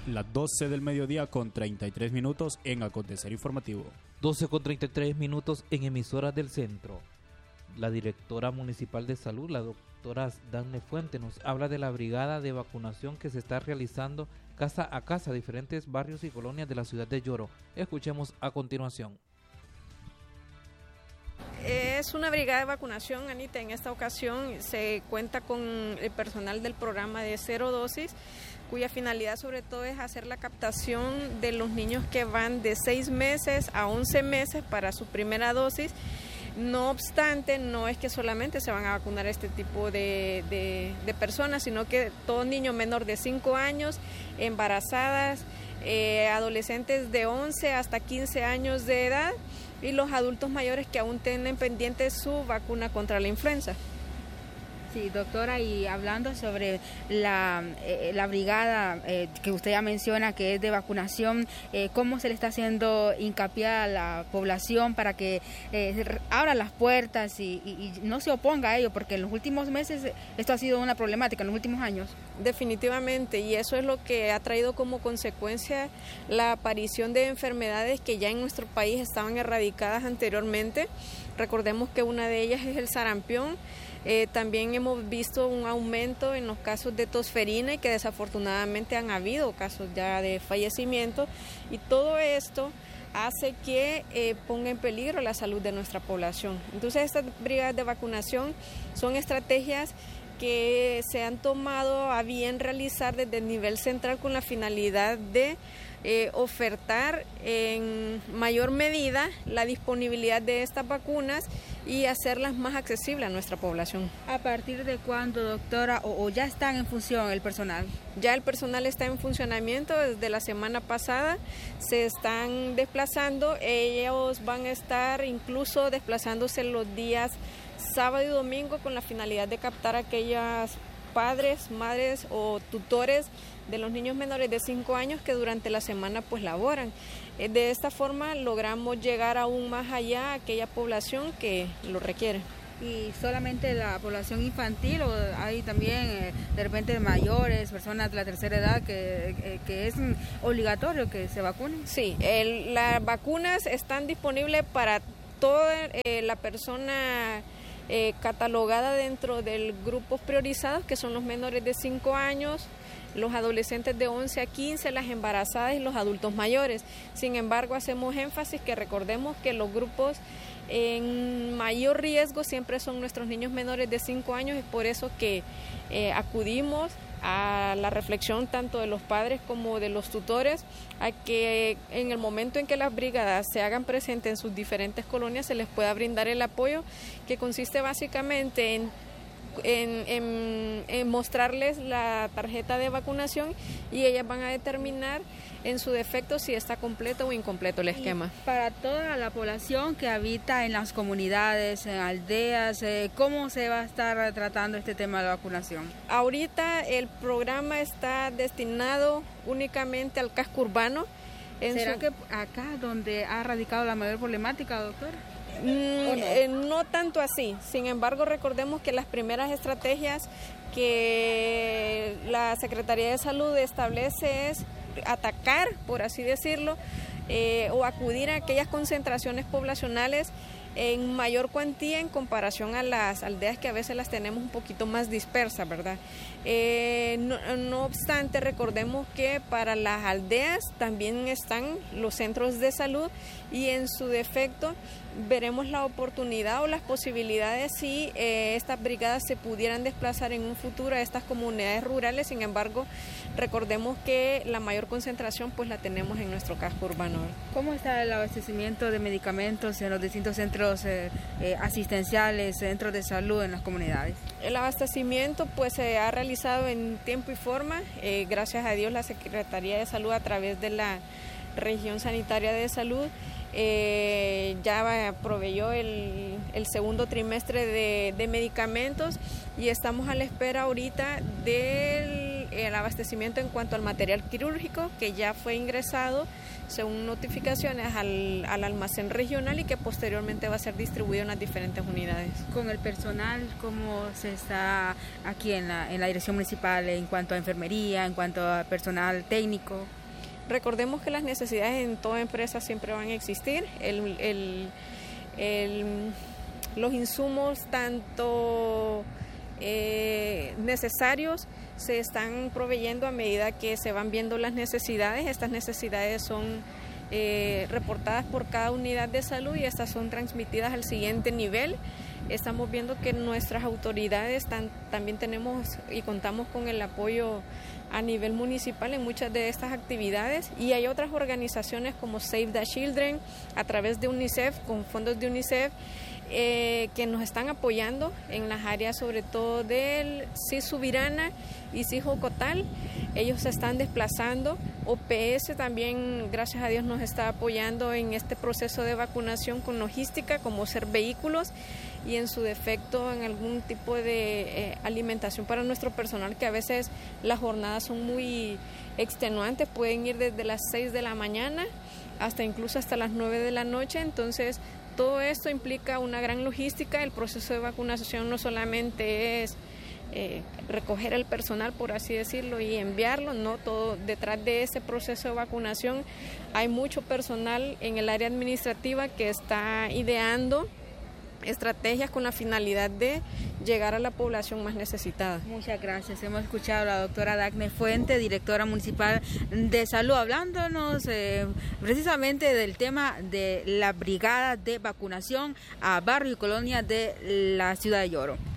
las 12 del mediodía con 33 minutos en Acontecer Informativo. 12 con 33 minutos en Emisoras del Centro. La directora municipal de salud, la doctora Dafne Fuente, nos habla de la brigada de vacunación que se está realizando casa a casa a diferentes barrios y colonias de la ciudad de Yoro. Escuchemos a continuación. Es una brigada de vacunación, Anita. En esta ocasión se cuenta con el personal del programa de cero dosis, cuya finalidad sobre todo es hacer la captación de los niños que van de 6 meses a 11 meses para su primera dosis. No obstante, no es que solamente se van a vacunar este tipo de personas, sino que todo niño menor de 5 años, embarazadas, adolescentes de 11 hasta 15 años de edad y los adultos mayores que aún tienen pendiente su vacuna contra la influenza. Sí, doctora, y hablando sobre la brigada que usted ya menciona, que es de vacunación, ¿cómo se le está haciendo hincapié a la población para que abra las puertas y no se oponga a ello? Porque en los últimos meses esto ha sido una problemática, en los últimos años. Definitivamente, y eso es lo que ha traído como consecuencia la aparición de enfermedades que ya en nuestro país estaban erradicadas anteriormente. Recordemos que una de ellas es el sarampión. También hemos visto un aumento en los casos de tosferina y que desafortunadamente han habido casos ya de fallecimiento, y todo esto hace que ponga en peligro la salud de nuestra población. Entonces estas brigadas de vacunación son estrategias que se han tomado a bien realizar desde el nivel central con la finalidad de ofertar en mayor medida la disponibilidad de estas vacunas y hacerlas más accesibles a nuestra población. ¿A partir de cuándo, doctora, o ya están en función el personal? Ya el personal está en funcionamiento desde la semana pasada, se están desplazando, ellos van a estar incluso desplazándose los días sábado y domingo con la finalidad de captar a aquellas padres, madres o tutores de los niños menores de 5 años que durante la semana pues laboran. De esta forma logramos llegar aún más allá a aquella población que lo requiere. ¿Y solamente la población infantil o hay también de repente mayores, personas de la tercera edad que es obligatorio que se vacunen? Sí, las vacunas están disponibles para toda la persona catalogada dentro del grupos priorizados, que son los menores de 5 años, los adolescentes de 11 a 15, las embarazadas y los adultos mayores. Sin embargo, hacemos énfasis que recordemos que los grupos en mayor riesgo siempre son nuestros niños menores de 5 años, y por eso que acudimos a la reflexión tanto de los padres como de los tutores, a que en el momento en que las brigadas se hagan presentes en sus diferentes colonias se les pueda brindar el apoyo, que consiste básicamente en mostrarles la tarjeta de vacunación, y ellas van a determinar en su defecto si está completo o incompleto el esquema. Y para toda la población que habita en las comunidades, en aldeas, ¿cómo se va a estar tratando este tema de la vacunación? Ahorita el programa está destinado únicamente al casco urbano. ¿Será que acá donde ha radicado la mayor problemática, doctora? No tanto así. Sin embargo, recordemos que las primeras estrategias que la Secretaría de Salud establece es atacar, por así decirlo, o acudir a aquellas concentraciones poblacionales en mayor cuantía en comparación a las aldeas que a veces las tenemos un poquito más dispersas, ¿verdad? No obstante, recordemos que para las aldeas también están los centros de salud, y en su defecto veremos la oportunidad o las posibilidades si estas brigadas se pudieran desplazar en un futuro a estas comunidades rurales. Sin embargo, recordemos que la mayor concentración pues la tenemos en nuestro casco urbano. ¿Cómo está el abastecimiento de medicamentos en los distintos centros asistenciales, centros de salud en las comunidades? El abastecimiento pues se ha realizado en tiempo y forma. Gracias a Dios la Secretaría de Salud, a través de la Región Sanitaria de Salud, ya proveyó el segundo trimestre de medicamentos, y estamos a la espera ahorita del el abastecimiento en cuanto al material quirúrgico, que ya fue ingresado según notificaciones al almacén regional y que posteriormente va a ser distribuido en las diferentes unidades. Con el personal, ¿cómo se está aquí en la dirección municipal en cuanto a enfermería, en cuanto a personal técnico? Recordemos que las necesidades en toda empresa siempre van a existir. Los insumos tanto necesarios se están proveyendo a medida que se van viendo las necesidades. Estas necesidades son reportadas por cada unidad de salud y estas son transmitidas al siguiente nivel. Estamos viendo que nuestras autoridades también tenemos y contamos con el apoyo a nivel municipal en muchas de estas actividades, y hay otras organizaciones como Save the Children a través de UNICEF, con fondos de UNICEF, que nos están apoyando en las áreas sobre todo del CIS Subirana y CIS Jocotal. Ellos se están desplazando. OPS también, gracias a Dios, nos está apoyando en este proceso de vacunación con logística, como ser vehículos y en su defecto en algún tipo de alimentación para nuestro personal, que a veces las jornadas son muy extenuantes, pueden ir desde las 6 de la mañana incluso hasta las 9 de la noche. Entonces todo esto implica una gran logística. El proceso de vacunación no solamente es recoger el personal, por así decirlo, y enviarlo, no, todo detrás de ese proceso de vacunación hay mucho personal en el área administrativa que está ideando estrategias con la finalidad de llegar a la población más necesitada. Muchas gracias. Hemos escuchado a la doctora Dafne Fuente, directora municipal de salud, hablándonos precisamente del tema de la brigada de vacunación a barrio y colonia de la ciudad de Yoro.